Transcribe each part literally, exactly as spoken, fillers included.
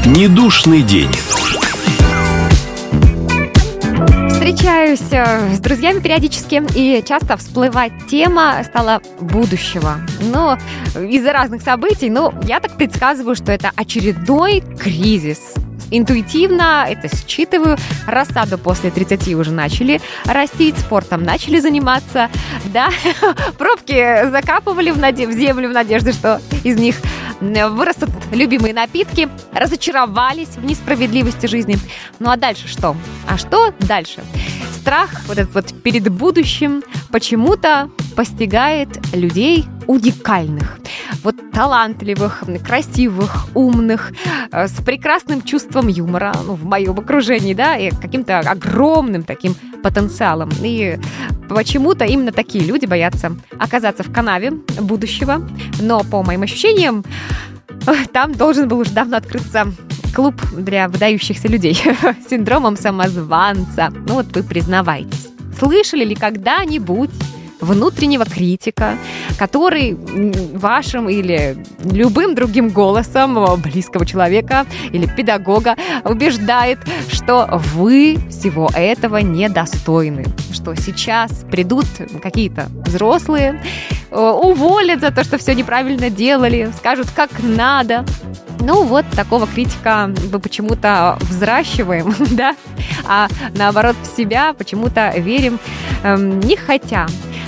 Недушный день. Встречаюсь с друзьями периодически, и часто всплывает тема стала будущего. Но из-за разных событий, ну, я так предсказываю, что это очередной кризис. Интуитивно это считываю. Рассаду после тридцати уже начали растить, спортом начали заниматься. Да, пробки закапывали в, наде- в землю в надежде, что из них вырастут любимые напитки. Разочаровались в несправедливости жизни. Ну а дальше что? А что дальше? Страх вот этот вот перед будущим почему-то постигает людей уникальных. Вот талантливых, красивых, умных, с прекрасным чувством юмора, ну, в моем окружении, да, и каким-то огромным таким потенциалом. И почему-то именно такие люди боятся оказаться в канаве будущего. Но, по моим ощущениям, там должен был уже давно открыться клуб для выдающихся людей с синдромом самозванца. Ну вот вы признавайтесь. Слышали ли когда-нибудь внутреннего критика, который вашим или любым другим голосом близкого человека или педагога убеждает, что вы всего этого недостойны, что сейчас придут какие-то взрослые, уволят за то, что все неправильно делали, скажут, как надо. Ну вот такого критика мы почему-то взращиваем, да, а наоборот в себя почему-то верим, эм, не хотя.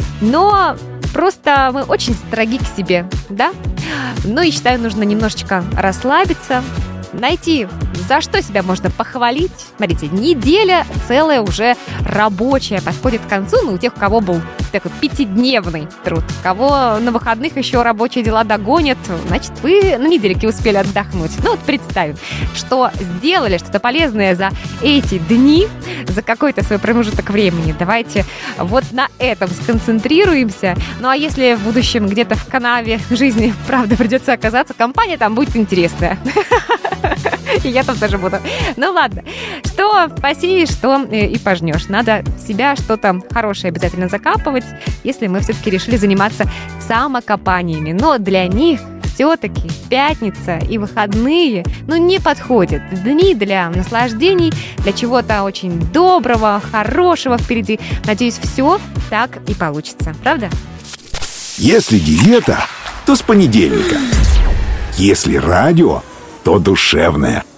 Но просто мы очень строги к себе, да? Ну и считаю, нужно немножечко расслабиться, найти, за что себя можно похвалить. Смотрите, неделя целая уже рабочая подходит к концу. Ну, у тех, у кого был такой пятидневный труд, кого на выходных еще рабочие дела догонят, значит, вы на недельке успели отдохнуть. Ну, вот представим, что сделали что-то полезное за эти дни, за какой-то свой промежуток времени. Давайте вот на этом сконцентрируемся. Ну, а если в будущем где-то в канаве жизни, правда, придется оказаться, компания там будет интересная. И я там тоже буду. Ну ладно, что посеешь, что и пожнешь. Надо в себя что-то хорошее обязательно закапывать, если мы все-таки решили заниматься самокопаниями. Но для них все-таки пятница и выходные, ну, не подходят. Дни для наслаждений, для чего-то очень доброго, хорошего впереди. Надеюсь, все так и получится. Правда? Если диета, то с понедельника. Если радио, то душевное.